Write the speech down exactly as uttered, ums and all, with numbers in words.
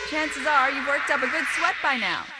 Chances are you've worked up a good sweat by now.